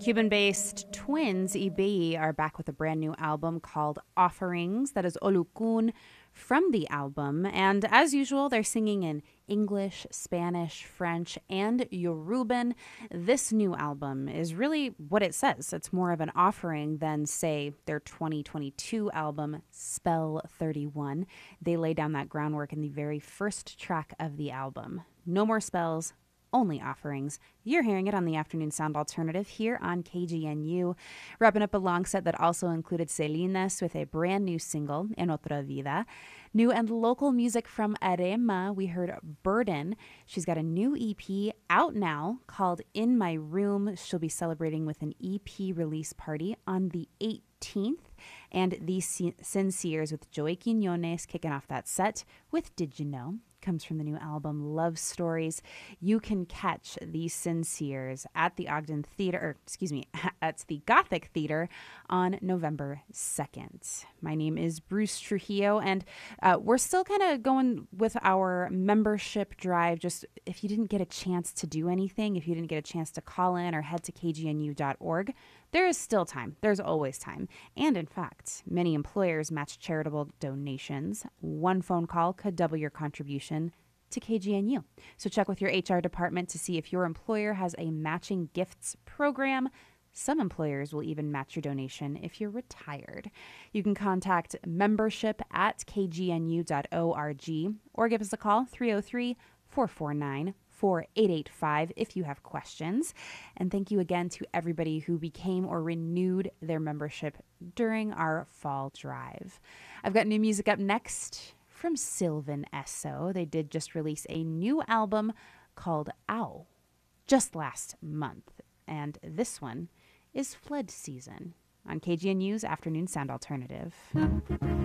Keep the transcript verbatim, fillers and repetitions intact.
Cuban-based twins Ibeyi are back with a brand new album called Offerings. That is Olukun from the album. And as usual, they're singing in English, Spanish, French, and Yoruban. This new album is really what it says. It's more of an offering than, say, their twenty twenty-two album, Spell thirty-one. They lay down that groundwork in the very first track of the album. No more spells, only offerings. You're hearing it on the Afternoon Sound Alternative here on K G N U. Wrapping up a long set that also included Celines with a brand new single, En Otra Vida. New and local music from Arema. We heard Burden. She's got a new E P out now called In My Room. She'll be celebrating with an E P release party on the eighteenth. And the Sinceres with Joey Quinones kicking off that set with Did You Know? Comes from the new album Love Stories. You can catch the Sinceres at the Ogden Theater, or excuse me, at the Gothic Theater on November second. My name is Bruce Trujillo, and uh, we're still kind of going with our membership drive. Just if you didn't get a chance to do anything, if you didn't get a chance to call in or head to k g n u dot org, there is still time. There's always time. And in fact, many employers match charitable donations. One phone call could double your contribution to K G N U. So check with your H R department to see if your employer has a matching gifts program. Some employers will even match your donation if you're retired. You can contact membership at k g n u dot org or give us a call, three oh three, four four nine, four eight eight five if you have questions. And thank you again to everybody who became or renewed their membership during our fall drive. I've got new music up next from Sylvan Esso. They did just release a new album called Ow just last month. And this one is Flood Season on K G N U's Afternoon Sound Alternative.